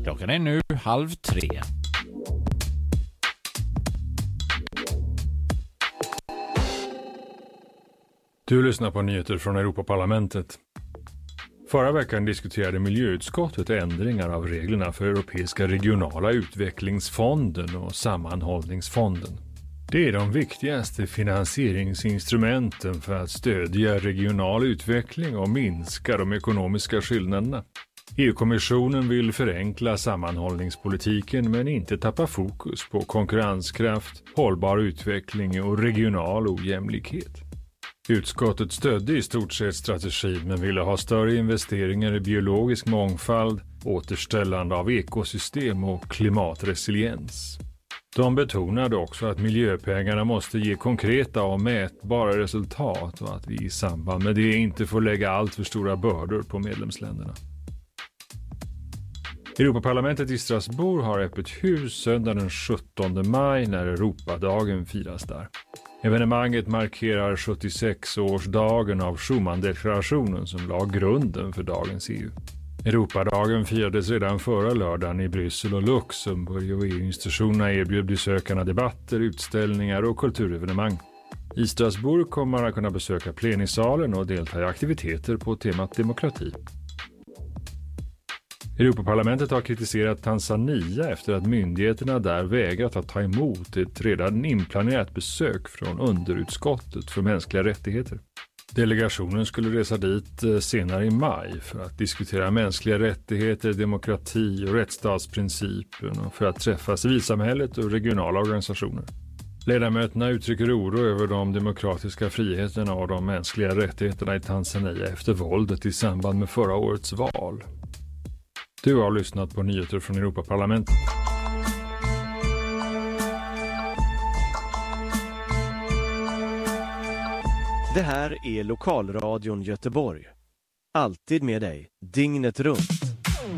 Klockan är nu 2:30. Du lyssnar på nyheter från Europaparlamentet. Förra veckan diskuterade miljöutskottet ändringar av reglerna för Europeiska regionala utvecklingsfonden och sammanhållningsfonden. Det är de viktigaste finansieringsinstrumenten för att stödja regional utveckling och minska de ekonomiska skillnaderna. EU-kommissionen vill förenkla sammanhållningspolitiken men inte tappa fokus på konkurrenskraft, hållbar utveckling och regional ojämlikhet. Utskottet stödde i stort sett strategin men ville ha större investeringar i biologisk mångfald, återställande av ekosystem och klimatresiliens. De betonade också att miljöpengarna måste ge konkreta och mätbara resultat och att vi i samband med det inte får lägga allt för stora bördor på medlemsländerna. Europaparlamentet i Strasbourg har öppet hus söndag den 17 maj när Europadagen firas där. Evenemanget markerar 76-årsdagen av Schuman-deklarationen som la grunden för dagens EU. Europadagen firades redan förra lördagen i Bryssel och Luxemburg och EU-institutionerna erbjöd besökarna debatter, utställningar och kulturevenemang. I Strasbourg kommer man att kunna besöka plenisalen och delta i aktiviteter på temat demokrati. Europaparlamentet har kritiserat Tanzania efter att myndigheterna där vägrat att ta emot ett redan inplanerat besök från underutskottet för mänskliga rättigheter. Delegationen skulle resa dit senare i maj för att diskutera mänskliga rättigheter, demokrati och rättsstatsprincipen och för att träffa civilsamhället och regionala organisationer. Ledamöterna uttrycker oro över de demokratiska friheterna och de mänskliga rättigheterna i Tanzania efter våldet i samband med förra årets val. Du har lyssnat på nyheter från Europaparlamentet. Det här är Lokalradion Göteborg. Alltid med dig, dygnet runt.